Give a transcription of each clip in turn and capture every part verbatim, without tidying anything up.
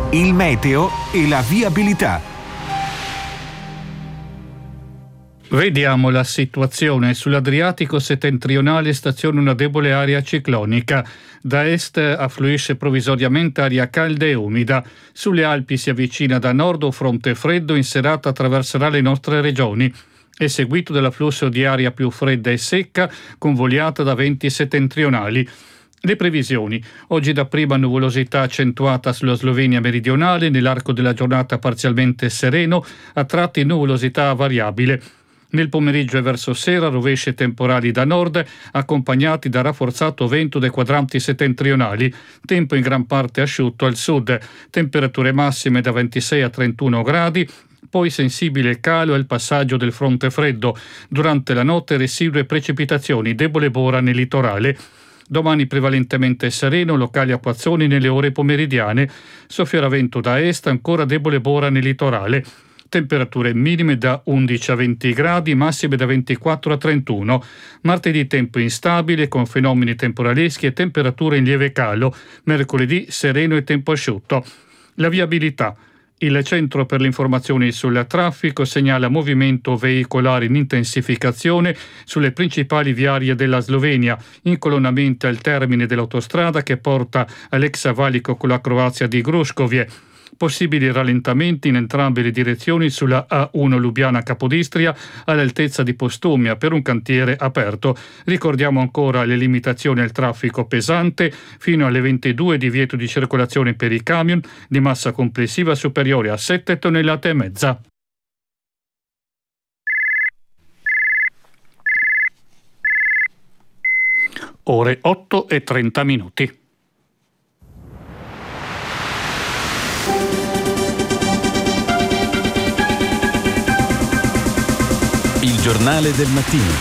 il meteo e la viabilità. Vediamo la situazione. Sull'Adriatico settentrionale staziona una debole area ciclonica. Da est affluisce provvisoriamente aria calda e umida. Sulle Alpi si avvicina da nord un fronte freddo, in serata attraverserà le nostre regioni. È seguito dall'afflusso di aria più fredda e secca, convogliata da venti settentrionali. Le previsioni. Oggi dapprima nuvolosità accentuata sulla Slovenia meridionale, nell'arco della giornata parzialmente sereno, a tratti nuvolosità variabile. Nel pomeriggio e verso sera rovesci temporali da nord, accompagnati da rafforzato vento dai quadranti settentrionali. Tempo in gran parte asciutto al sud. Temperature massime da ventisei a trentuno gradi. Poi sensibile il calo e il passaggio del fronte freddo. Durante la notte residue precipitazioni, debole bora nel litorale. Domani prevalentemente sereno, locali acquazzoni nelle ore pomeridiane. Soffierà vento da est, ancora debole bora nel litorale. Temperature minime da undici a venti gradi, massime da ventiquattro a trentuno. Martedì tempo instabile con fenomeni temporaleschi e temperature in lieve calo. Mercoledì sereno e tempo asciutto. La viabilità. Il Centro per le informazioni sul traffico segnala movimento veicolare in intensificazione sulle principali viarie della Slovenia, incolonnamenti al termine dell'autostrada che porta all'ex valico con la Croazia di Gruškovje. Possibili rallentamenti in entrambe le direzioni sulla A uno Lubiana Capodistria all'altezza di Postumia per un cantiere aperto. Ricordiamo ancora le limitazioni al traffico pesante fino alle ventidue, divieto di circolazione per i camion di massa complessiva superiore a sette tonnellate e mezza. Ore otto e trenta minuti. Il giornale del mattino.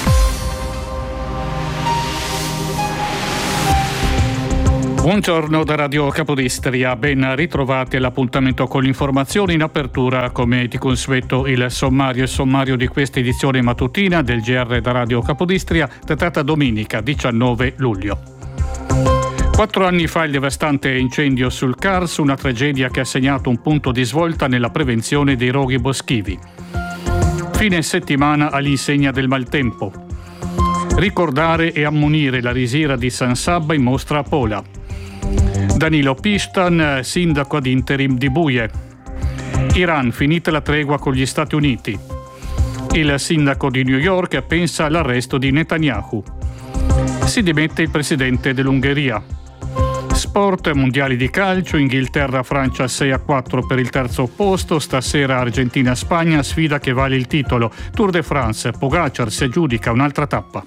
Buongiorno da Radio Capodistria, ben ritrovati all'appuntamento con l'informazione. In apertura, come di consueto, il sommario e sommario di questa edizione mattutina del G R da Radio Capodistria, datata domenica diciannove luglio. Quattro anni fa il devastante incendio sul Carso, una tragedia che ha segnato un punto di svolta nella prevenzione dei roghi boschivi. Fine settimana all'insegna del maltempo. Ricordare e ammonire la risiera di San Sabba in mostra a Pola. Danilo Pistan, sindaco ad interim di Buje. Iran, finita la tregua con gli Stati Uniti. Il sindaco di New York pensa all'arresto di Netanyahu. Si dimette il presidente dell'Ungheria. Sport, mondiali di calcio, Inghilterra-Francia sei a quattro per il terzo posto, stasera Argentina-Spagna, sfida che vale il titolo. Tour de France, Pogacar si aggiudica un'altra tappa.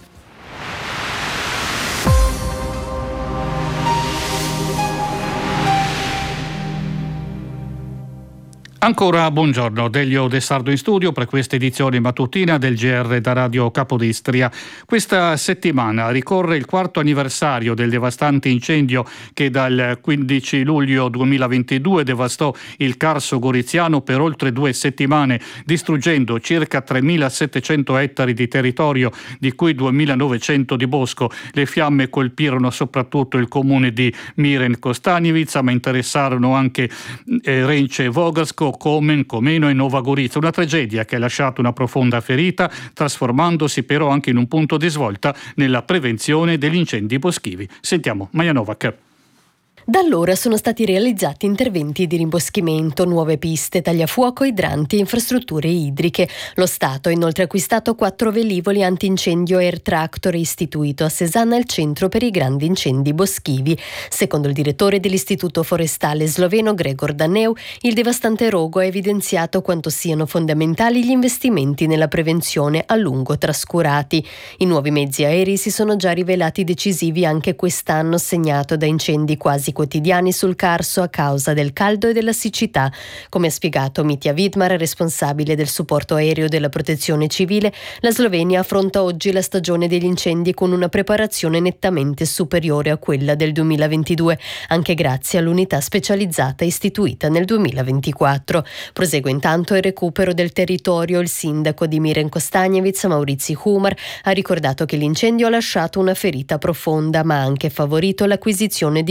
Ancora buongiorno, Delio De Sardo in studio per questa edizione mattutina del G R da Radio Capodistria. Questa settimana ricorre il quarto anniversario del devastante incendio che dal quindici luglio duemilaventidue devastò il Carso Goriziano per oltre due settimane, distruggendo circa tremilasettecento ettari di territorio, di cui duemilanovecento di bosco. Le fiamme colpirono soprattutto il comune di Miren Kostanjevica, ma interessarono anche eh, Rence Vogelsko, Komen, Comeno e Nova Gorica. Una tragedia che ha lasciato una profonda ferita, trasformandosi però anche in un punto di svolta nella prevenzione degli incendi boschivi. Sentiamo Maja Novak. Da allora sono stati realizzati interventi di rimboschimento, nuove piste, tagliafuoco, idranti e infrastrutture idriche. Lo Stato ha inoltre acquistato quattro velivoli antincendio Air Tractor e istituito a Cesana il centro per i grandi incendi boschivi. Secondo il direttore dell'Istituto Forestale sloveno Gregor Daneu, il devastante rogo ha evidenziato quanto siano fondamentali gli investimenti nella prevenzione a lungo trascurati. I nuovi mezzi aerei si sono già rivelati decisivi anche quest'anno, segnato da incendi quasi quotidiani sul Carso a causa del caldo e della siccità. Come ha spiegato Mitja Vidmar, responsabile del supporto aereo della protezione civile, la Slovenia affronta oggi la stagione degli incendi con una preparazione nettamente superiore a quella del duemilaventidue, anche grazie all'unità specializzata istituita nel duemilaventiquattro. Prosegue intanto il recupero del territorio. Il sindaco di Miren Kostanjevica, Maurizi Humar, ha ricordato che l'incendio ha lasciato una ferita profonda, ma ha anche favorito l'acquisizione di nuove competenze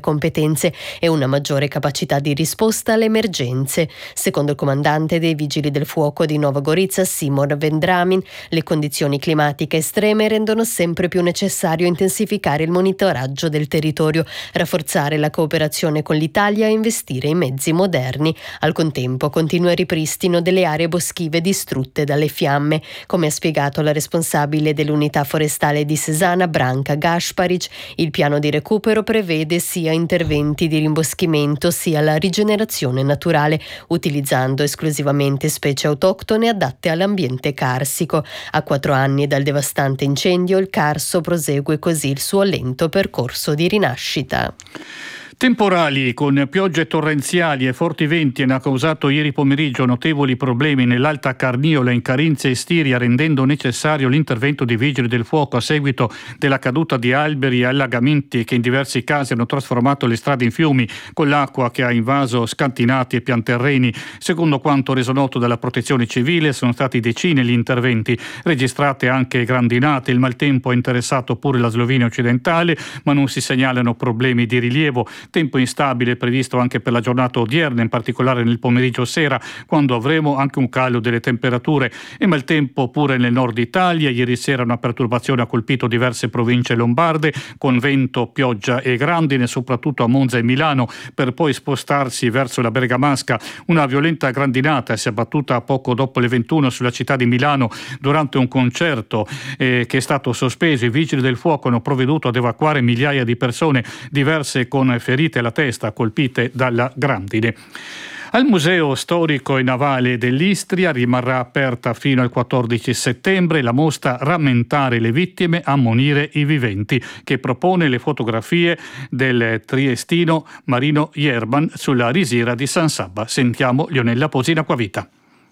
competenze e una maggiore capacità di risposta alle emergenze. Secondo il comandante dei Vigili del Fuoco di Nova Gorica, Simon Vendramin, le condizioni climatiche estreme rendono sempre più necessario intensificare il monitoraggio del territorio, rafforzare la cooperazione con l'Italia e investire in mezzi moderni. Al contempo continua il ripristino delle aree boschive distrutte dalle fiamme. Come ha spiegato la responsabile dell'unità forestale di Sesana, Branka Gasparic, il piano di recupero prevede sia interventi di rimboschimento sia la rigenerazione naturale, utilizzando esclusivamente specie autoctone adatte all'ambiente carsico. A quattro anni dal devastante incendio, il Carso prosegue così il suo lento percorso di rinascita. Temporali con piogge torrenziali e forti venti hanno causato ieri pomeriggio notevoli problemi nell'Alta Carniola in Carinzia e Stiria, rendendo necessario l'intervento di vigili del fuoco a seguito della caduta di alberi e allagamenti che in diversi casi hanno trasformato le strade in fiumi, con l'acqua che ha invaso scantinati e pianterreni. Secondo quanto reso noto dalla Protezione Civile, sono stati decine gli interventi, registrate anche grandinate. Il maltempo ha interessato pure la Slovenia occidentale, ma non si segnalano problemi di rilievo. Tempo instabile previsto anche per la giornata odierna, in particolare nel pomeriggio sera, quando avremo anche un calo delle temperature, e maltempo pure nel nord Italia. Ieri sera una perturbazione ha colpito diverse province lombarde, con vento, pioggia e grandine, soprattutto a Monza e Milano, per poi spostarsi verso la Bergamasca. Una violenta grandinata si è abbattuta poco dopo le ventuno sulla città di Milano durante un concerto eh, che è stato sospeso. I vigili del fuoco hanno provveduto ad evacuare migliaia di persone, diverse con ferite alla testa colpite dalla grandine. Al Museo Storico e Navale dell'Istria rimarrà aperta fino al quattordici settembre la mostra Rammentare le vittime, ammonire i viventi, che propone le fotografie del triestino Marino Jerman sulla risiera di San Sabba. Sentiamo Lionella Posina Quavita.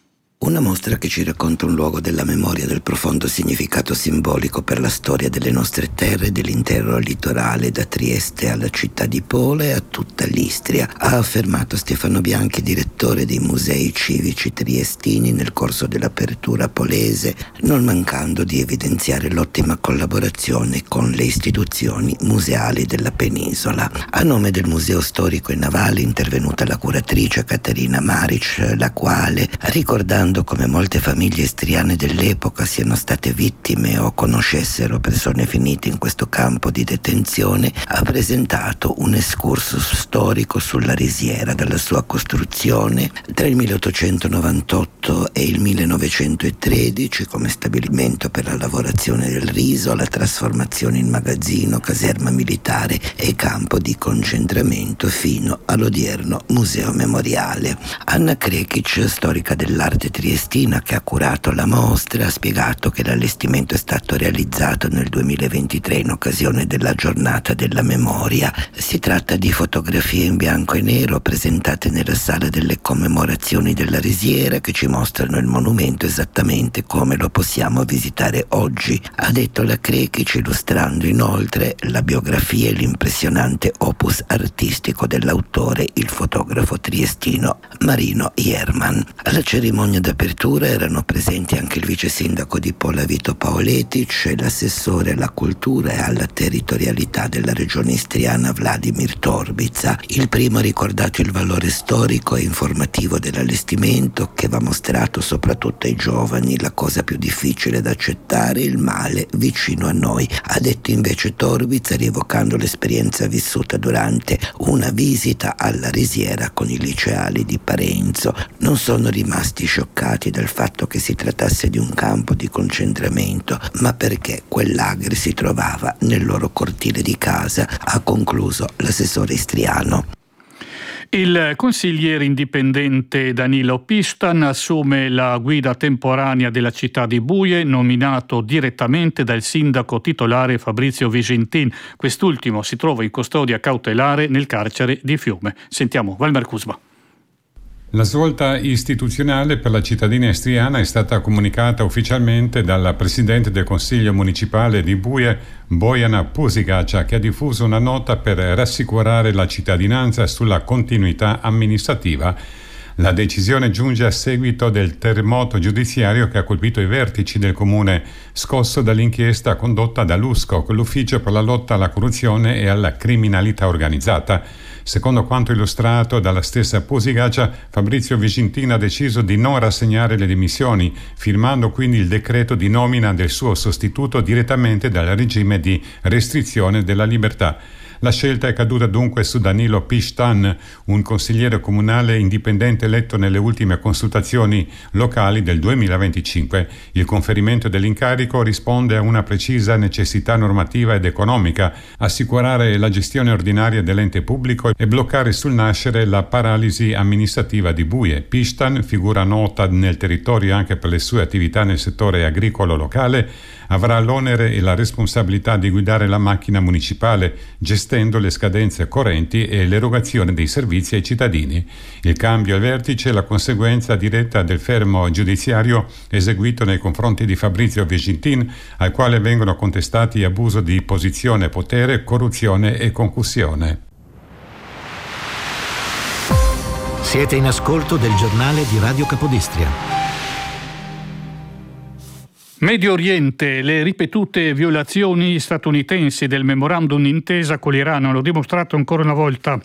Una mostra che ci racconta un luogo della memoria del profondo significato simbolico per la storia delle nostre terre e dell'intero litorale, da Trieste alla città di Pola e a tutta l'Istria, ha affermato Stefano Bianchi, direttore dei musei civici triestini, nel corso dell'apertura polese, non mancando di evidenziare l'ottima collaborazione con le istituzioni museali della penisola. A nome del Museo Storico e Navale è intervenuta la curatrice Caterina Maric, la quale, ricordando come molte famiglie istriane dell'epoca siano state vittime o conoscessero persone finite in questo campo di detenzione, ha presentato un excursus storico sulla risiera, dalla sua costruzione tra il milleottocentonovantotto e il millenovecentotredici come stabilimento per la lavorazione del riso, alla trasformazione in magazzino, caserma militare e campo di concentramento, fino all'odierno museo memoriale. Anna Krekic, storica dell'arte triestina che ha curato la mostra, ha spiegato che l'allestimento è stato realizzato nel duemilaventitré in occasione della giornata della memoria. Si tratta di fotografie in bianco e nero presentate nella sala delle commemorazioni della risiera, che ci mostrano il monumento esattamente come lo possiamo visitare oggi, ha detto la Krekic, illustrando inoltre la biografia e l'impressionante opus artistico dell'autore, il fotografo triestino Marino Jerman. Alla cerimonia d'apertura erano presenti anche il vice sindaco di Pola Vito Paoletic e l'assessore alla cultura e alla territorialità della regione istriana Vladimir Torbica. Il primo ha ricordato il valore storico e informativo dell'allestimento, che va mostrato soprattutto ai giovani, la cosa più difficile da accettare, il male vicino a noi, ha detto invece Torbica, rievocando l'esperienza vissuta durante una visita alla risiera con i liceali di Parenzo. Non sono rimasti scioccati dal fatto che si trattasse di un campo di concentramento, ma perché quel lager si trovava nel loro cortile di casa, ha concluso l'assessore istriano. Il consigliere indipendente Danilo Pistan assume la guida temporanea della città di Buje, nominato direttamente dal sindaco titolare Fabrizio Vigentin. Quest'ultimo si trova in custodia cautelare nel carcere di Fiume. Sentiamo Valmer Kuzma. La svolta istituzionale per la cittadina istriana è stata comunicata ufficialmente dal presidente del Consiglio municipale di Buje, Bojana Pusigacia, che ha diffuso una nota per rassicurare la cittadinanza sulla continuità amministrativa La decisione giunge a seguito del terremoto giudiziario che ha colpito i vertici del comune, scosso dall'inchiesta condotta dall'U S C O, l'Ufficio per la lotta alla corruzione e alla criminalità organizzata. Secondo quanto illustrato dalla stessa Pusigaccia, Fabrizio Vigintin ha deciso di non rassegnare le dimissioni, firmando quindi il decreto di nomina del suo sostituto direttamente dal regime di restrizione della libertà. La scelta è caduta dunque su Danilo Pishtan, un consigliere comunale indipendente eletto nelle ultime consultazioni locali del duemilaventicinque. Il conferimento dell'incarico risponde a una precisa necessità normativa ed economica: assicurare la gestione ordinaria dell'ente pubblico e bloccare sul nascere la paralisi amministrativa di Buie. Pishtan, figura nota nel territorio anche per le sue attività nel settore agricolo locale, avrà l'onere e la responsabilità di guidare la macchina municipale, gestendo le scadenze correnti e l'erogazione dei servizi ai cittadini. Il cambio al vertice è la conseguenza diretta del fermo giudiziario eseguito nei confronti di Fabrizio Vigintin, al quale vengono contestati abuso di posizione e potere, corruzione e concussione. Siete in ascolto del giornale di Radio Capodistria. Medio Oriente, le ripetute violazioni statunitensi del memorandum d'intesa con l'Iran hanno dimostrato ancora una volta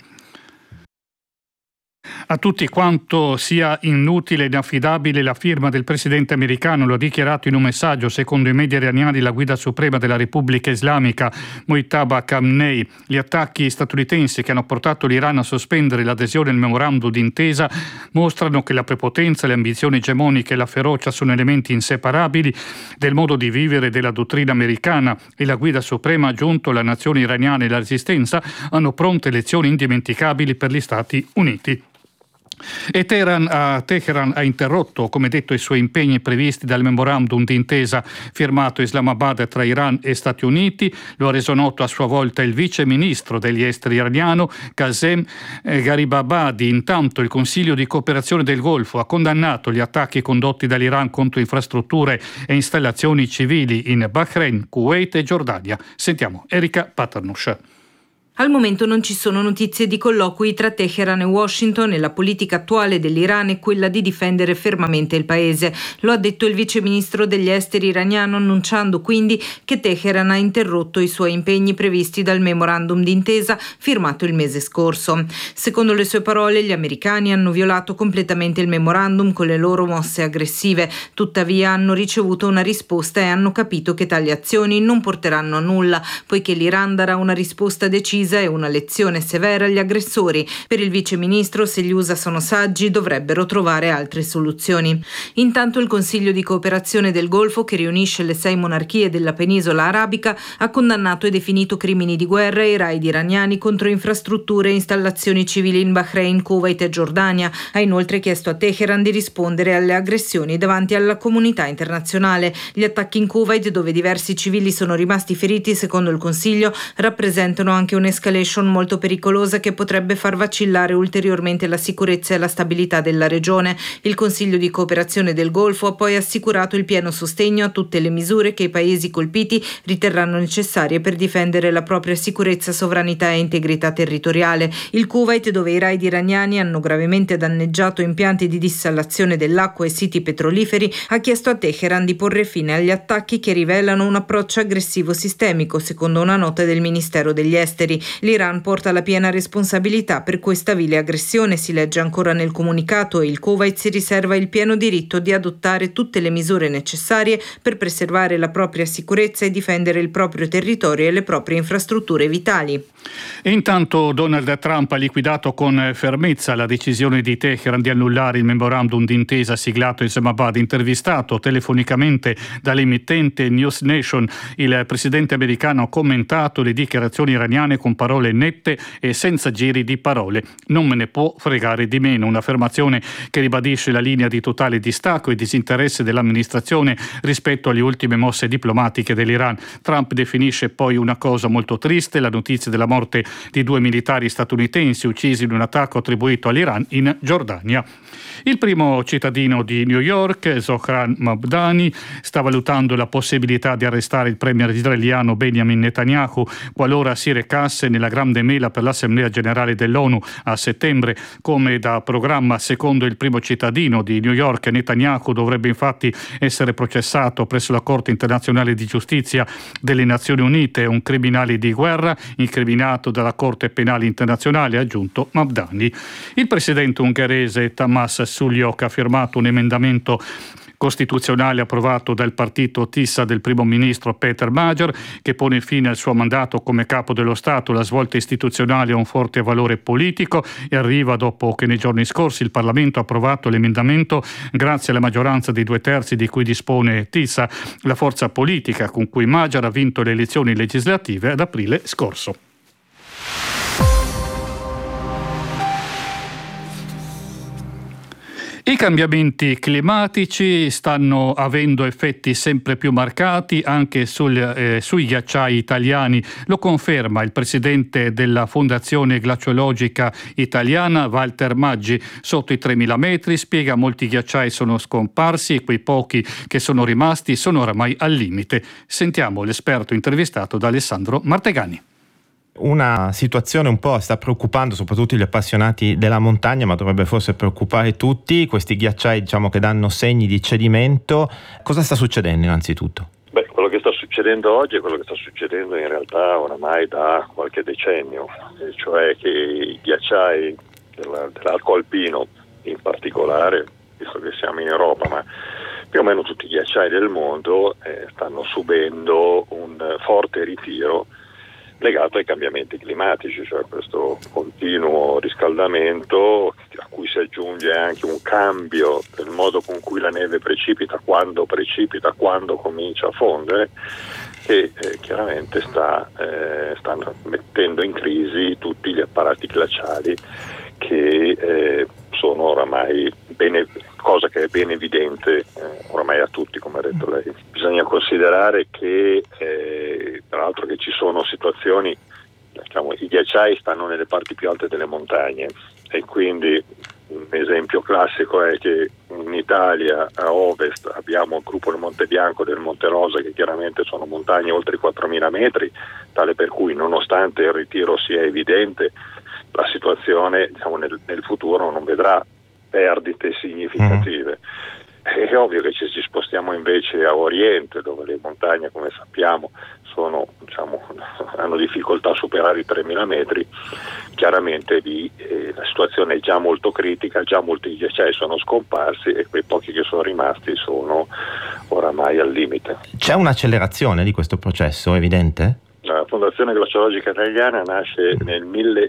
a tutti quanto sia inutile e inaffidabile la firma del presidente americano. Lo ha dichiarato in un messaggio, secondo i media iraniani, la guida suprema della Repubblica Islamica, Mojtaba Khamenei. Gli attacchi statunitensi che hanno portato l'Iran a sospendere l'adesione al memorandum d'intesa mostrano che la prepotenza, le ambizioni egemoniche e la ferocia sono elementi inseparabili del modo di vivere della dottrina americana, e la guida suprema ha aggiunto: la nazione iraniana e la resistenza hanno pronte lezioni indimenticabili per gli Stati Uniti. E Teheran ha, Teheran ha interrotto, come detto, i suoi impegni previsti dal memorandum d'intesa firmato a Islamabad tra Iran e Stati Uniti. Lo ha reso noto a sua volta il vice ministro degli esteri iraniano Qasem Gharibabadi. Intanto il Consiglio di cooperazione del Golfo ha condannato gli attacchi condotti dall'Iran contro infrastrutture e installazioni civili in Bahrain, Kuwait e Giordania. Sentiamo Erika Paternosh. Al momento non ci sono notizie di colloqui tra Teheran e Washington e la politica attuale dell'Iran è quella di difendere fermamente il paese. Lo ha detto il vice ministro degli esteri iraniano, annunciando quindi che Teheran ha interrotto i suoi impegni previsti dal memorandum d'intesa firmato il mese scorso. Secondo le sue parole, gli americani hanno violato completamente il memorandum con le loro mosse aggressive. Tuttavia hanno ricevuto una risposta e hanno capito che tali azioni non porteranno a nulla, poiché l'Iran darà una risposta decisa e una lezione severa agli aggressori. Per il vice ministro, se gli U S A sono saggi, dovrebbero trovare altre soluzioni. Intanto il Consiglio di cooperazione del Golfo, che riunisce le sei monarchie della penisola arabica, ha condannato e definito crimini di guerra i raid iraniani contro infrastrutture e installazioni civili in Bahrain, Kuwait e Giordania. Ha inoltre chiesto a Teheran di rispondere alle aggressioni davanti alla comunità internazionale. Gli attacchi in Kuwait, dove diversi civili sono rimasti feriti, secondo il Consiglio, rappresentano anche un escalation molto pericolosa che potrebbe far vacillare ulteriormente la sicurezza e la stabilità della regione. Il Consiglio di cooperazione del Golfo ha poi assicurato il pieno sostegno a tutte le misure che i paesi colpiti riterranno necessarie per difendere la propria sicurezza, sovranità e integrità territoriale. Il Kuwait, dove i raid iraniani hanno gravemente danneggiato impianti di dissalazione dell'acqua e siti petroliferi, ha chiesto a Teheran di porre fine agli attacchi che rivelano un approccio aggressivo sistemico, secondo una nota del Ministero degli Esteri. L'Iran porta la piena responsabilità per questa vile aggressione, si legge ancora nel comunicato, e il Kuwait si riserva il pieno diritto di adottare tutte le misure necessarie per preservare la propria sicurezza e difendere il proprio territorio e le proprie infrastrutture vitali. E intanto Donald Trump ha liquidato con fermezza la decisione di Teheran di annullare il memorandum d'intesa siglato a Islamabad. Intervistato telefonicamente dall'emittente News Nation, il presidente americano ha commentato le dichiarazioni iraniane con parole nette e senza giri di parole. Non me ne può fregare di meno, un'affermazione che ribadisce la linea di totale distacco e disinteresse dell'amministrazione rispetto alle ultime mosse diplomatiche dell'Iran. Trump definisce poi una cosa molto triste, la notizia della morte di due militari statunitensi uccisi in un attacco attribuito all'Iran in Giordania. Il primo cittadino di New York, Zohran Mamdani, sta valutando la possibilità di arrestare il premier israeliano Benjamin Netanyahu qualora si recasse discusse nella grande mela per l'Assemblea Generale dell'ONU a settembre. Come da programma, secondo il primo cittadino di New York, Netanyahu dovrebbe infatti essere processato presso la Corte internazionale di giustizia delle Nazioni Unite, un criminale di guerra incriminato dalla Corte penale internazionale, ha aggiunto Mabdani. Il presidente ungherese Tamás Sullyok ha firmato un emendamento costituzionale approvato dal partito Tissa del primo ministro Peter Magyar, che pone fine al suo mandato come capo dello Stato. La svolta istituzionale ha un forte valore politico e arriva dopo che nei giorni scorsi il Parlamento ha approvato l'emendamento grazie alla maggioranza dei due terzi di cui dispone Tissa, la forza politica con cui Magyar ha vinto le elezioni legislative ad aprile scorso. I cambiamenti climatici stanno avendo effetti sempre più marcati anche sul, eh, sui ghiacciai italiani. Lo conferma il presidente della Fondazione Glaciologica Italiana, Walter Maggi. Sotto i tremila metri, spiega, molti ghiacciai sono scomparsi e quei pochi che sono rimasti sono oramai al limite. Sentiamo l'esperto intervistato da Alessandro Martegani. Una situazione un po' sta preoccupando soprattutto gli appassionati della montagna, ma dovrebbe forse preoccupare tutti. Questi ghiacciai, diciamo, che danno segni di cedimento. Cosa sta succedendo innanzitutto? Beh, quello che sta succedendo oggi è quello che sta succedendo in realtà oramai da qualche decennio, e cioè che i ghiacciai della, dell'arco alpino in particolare, visto che siamo in Europa, ma più o meno tutti i ghiacciai del mondo eh, stanno subendo un forte ritiro legato ai cambiamenti climatici, cioè questo continuo riscaldamento a cui si aggiunge anche un cambio del modo con cui la neve precipita, quando precipita, quando comincia a fondere, che eh, chiaramente sta, eh, stanno mettendo in crisi tutti gli apparati glaciali che eh, sono oramai bene, cosa che è ben evidente eh, oramai a tutti, come ha detto lei. Bisogna considerare che eh, tra l'altro che ci sono situazioni, diciamo, i ghiacciai stanno nelle parti più alte delle montagne e quindi un esempio classico è che in Italia a ovest abbiamo il gruppo del Monte Bianco e del Monte Rosa, che chiaramente sono montagne oltre i quattromila metri, tale per cui nonostante il ritiro sia evidente, la situazione, diciamo, nel, nel futuro non vedrà perdite significative. Mm. È ovvio che se ci spostiamo invece a oriente, dove le montagne, come sappiamo, sono, diciamo, hanno difficoltà a superare i tremila metri, chiaramente lì eh, la situazione è già molto critica, già molti ghiacciai sono scomparsi e quei pochi che sono rimasti sono oramai al limite. C'è un'accelerazione di questo processo evidente? La Fondazione Glaciologica Italiana nasce nel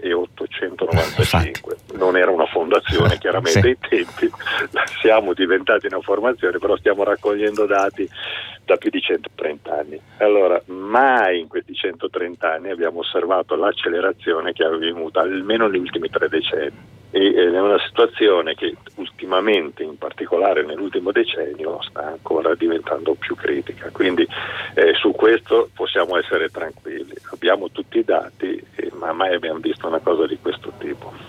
milleottocentonovantacinque, non era una fondazione chiaramente sì. Ai tempi, siamo diventati una formazione, però stiamo raccogliendo dati da più di centotrenta anni. Allora, mai in questi centotrenta anni abbiamo osservato l'accelerazione che è avvenuta almeno negli ultimi tre decenni. E è una situazione che ultimamente, in particolare nell'ultimo decennio, sta ancora diventando più critica. Quindi eh, su questo possiamo essere tranquilli. Abbiamo tutti i dati, eh, ma mai abbiamo visto una cosa di questo tipo.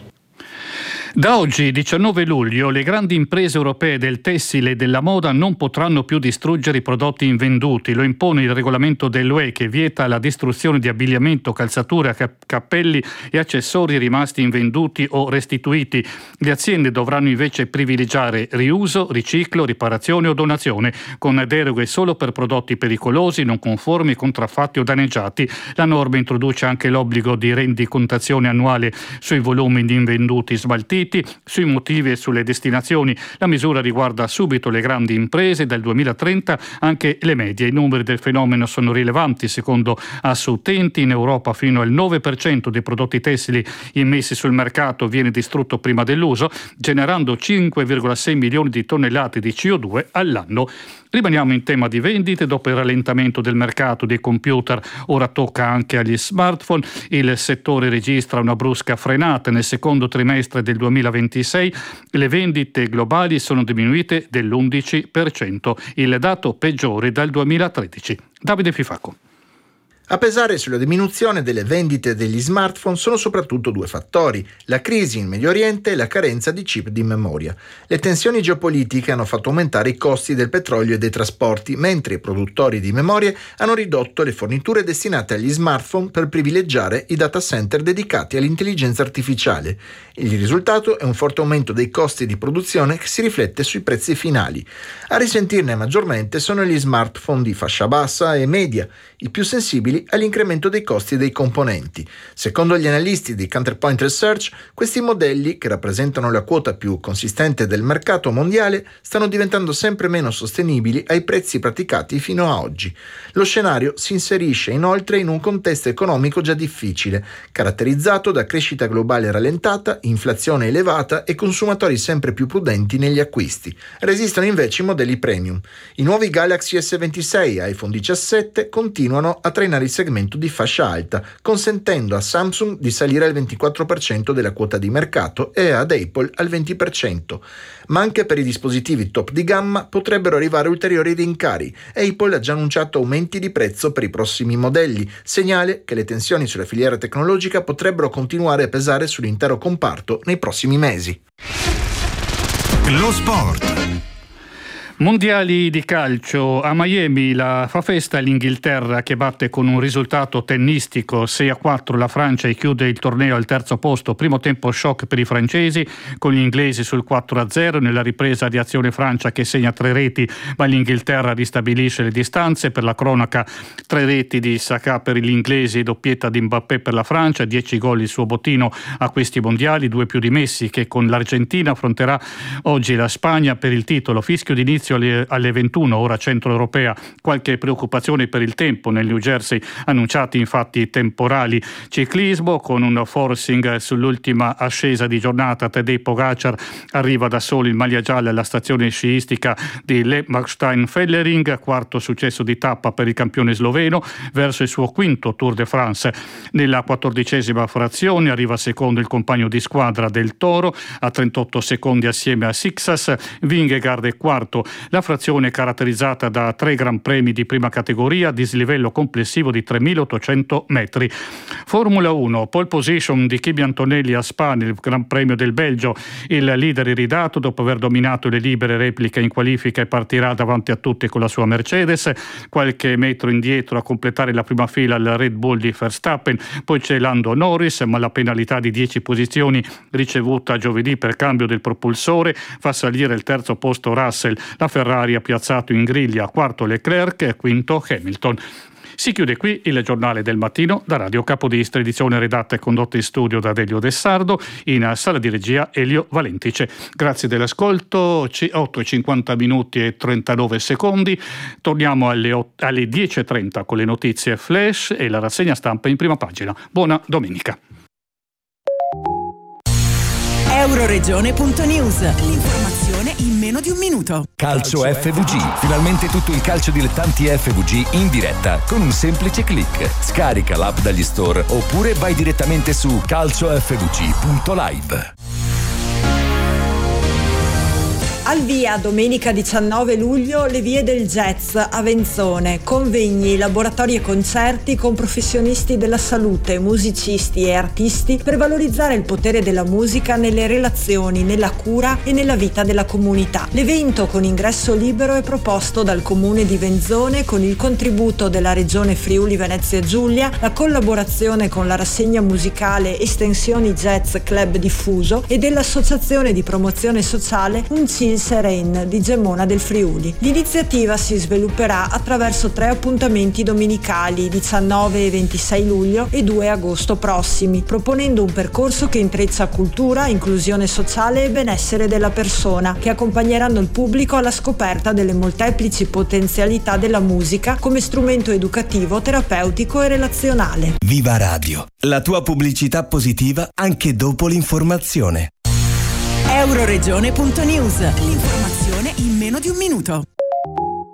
Da oggi, diciannove luglio, le grandi imprese europee del tessile e della moda non potranno più distruggere i prodotti invenduti. Lo impone il regolamento dell'U E che vieta la distruzione di abbigliamento, calzature, cappelli e accessori rimasti invenduti o restituiti. Le aziende dovranno invece privilegiare riuso, riciclo, riparazione o donazione, con deroghe solo per prodotti pericolosi, non conformi, contraffatti o danneggiati. La norma introduce anche l'obbligo di rendicontazione annuale sui volumi di invenduti smaltiti, sui motivi e sulle destinazioni. La misura riguarda subito le grandi imprese, dal duemilatrenta anche le medie. I numeri del fenomeno sono rilevanti. Secondo Assoutenti, in Europa fino al nove per cento dei prodotti tessili immessi sul mercato viene distrutto prima dell'uso, generando cinque virgola sei milioni di tonnellate di C O due all'anno. Rimaniamo in tema di vendite. Dopo il rallentamento del mercato dei computer, ora tocca anche agli smartphone. Il settore registra una brusca frenata. Nel secondo trimestre del duemilaventisei le vendite globali sono diminuite dell'undici per cento, il dato peggiore dal duemilatredici. Davide Fifacco. A pesare sulla diminuzione delle vendite degli smartphone sono soprattutto due fattori: la crisi in Medio Oriente e la carenza di chip di memoria. Le tensioni geopolitiche hanno fatto aumentare i costi del petrolio e dei trasporti, mentre i produttori di memorie hanno ridotto le forniture destinate agli smartphone per privilegiare i data center dedicati all'intelligenza artificiale. Il risultato è un forte aumento dei costi di produzione che si riflette sui prezzi finali. A risentirne maggiormente sono gli smartphone di fascia bassa e media, i più sensibili all'incremento dei costi dei componenti. Secondo gli analisti di Counterpoint Research, questi modelli, che rappresentano la quota più consistente del mercato mondiale, stanno diventando sempre meno sostenibili ai prezzi praticati fino a oggi. Lo scenario si inserisce inoltre in un contesto economico già difficile, caratterizzato da crescita globale rallentata, inflazione elevata e consumatori sempre più prudenti negli acquisti. Resistono invece i modelli premium. I nuovi Galaxy S ventisei e iPhone diciassette continuano a trainare il segmento di fascia alta, consentendo a Samsung di salire al ventiquattro per cento della quota di mercato e ad Apple al venti per cento. Ma anche per i dispositivi top di gamma potrebbero arrivare ulteriori rincari. Apple ha già annunciato aumenti di prezzo per i prossimi modelli, segnale che le tensioni sulla filiera tecnologica potrebbero continuare a pesare sull'intero comparto nei prossimi mesi. Lo sport. Mondiali di calcio. A Miami la fa festa l'Inghilterra, che batte con un risultato tennistico sei a quattro la Francia e chiude il torneo al terzo posto. Primo tempo shock per i francesi, con gli inglesi sul quattro a zero. Nella ripresa di azione Francia che segna tre reti, ma l'Inghilterra ristabilisce le distanze. Per la cronaca, tre reti di Saka per gli inglesi e doppietta di Mbappé per la Francia. dieci gol il suo bottino a questi mondiali, due più di Messi, che con l'Argentina affronterà oggi la Spagna per il titolo. Fischio d'inizio alle ventuno, ora centroeuropea. Qualche preoccupazione per il tempo nel New Jersey, annunciati infatti temporali. Ciclismo, con un forcing sull'ultima ascesa di giornata. Tadej Pogacar arriva da solo in maglia gialla alla stazione sciistica di Le Markstein-Fellering, quarto successo di tappa per il campione sloveno, verso il suo quinto Tour de France. Nella quattordicesima frazione arriva secondo il compagno di squadra del Toro a trentotto secondi assieme a Sixas. Vingegaard è quarto. La frazione è caratterizzata da tre gran premi di prima categoria, dislivello complessivo di tremilaottocento metri. Formula uno, pole position di Kimi Antonelli a Spa nel Gran Premio del Belgio. Il leader iridato, dopo aver dominato le libere repliche in qualifica, e partirà davanti a tutti con la sua Mercedes. Qualche metro indietro a completare la prima fila il Red Bull di Verstappen. Poi c'è Lando Norris, ma la penalità di dieci posizioni ricevuta giovedì per cambio del propulsore fa salire il terzo posto Russell. La Ferrari ha piazzato in griglia quarto Leclerc e quinto Hamilton. Si chiude qui il giornale del mattino da Radio Capodistria, edizione redatta e condotta in studio da Delio Dessardo, in sala di regia Elio Valentice. Grazie dell'ascolto, otto e cinquanta minuti e trentanove secondi. Torniamo alle, alle dieci e trenta con le notizie flash e la rassegna stampa in prima pagina. Buona domenica. Euroregione punto news. L'informazione in meno di un minuto. Calcio F V G. Finalmente tutto il calcio dilettanti F V G in diretta con un semplice click. Scarica l'app dagli store oppure vai direttamente su calcio f v g punto live. Al via domenica diciannove luglio le vie del jazz a Venzone, convegni, laboratori e concerti con professionisti della salute, musicisti e artisti per valorizzare il potere della musica nelle relazioni, nella cura e nella vita della comunità. L'evento, con ingresso libero, è proposto dal Comune di Venzone con il contributo della Regione Friuli Venezia Giulia, la collaborazione con la rassegna musicale Estensioni Jazz Club Diffuso e dell'Associazione di Promozione Sociale Uncil Seren di Gemona del Friuli. L'iniziativa si svilupperà attraverso tre appuntamenti domenicali, diciannove e ventisei luglio e due agosto prossimi, proponendo un percorso che intreccia cultura, inclusione sociale e benessere della persona, che accompagneranno il pubblico alla scoperta delle molteplici potenzialità della musica come strumento educativo, terapeutico e relazionale. Viva Radio, la tua pubblicità positiva anche dopo l'informazione. Euroregione punto news. L'informazione in meno di un minuto.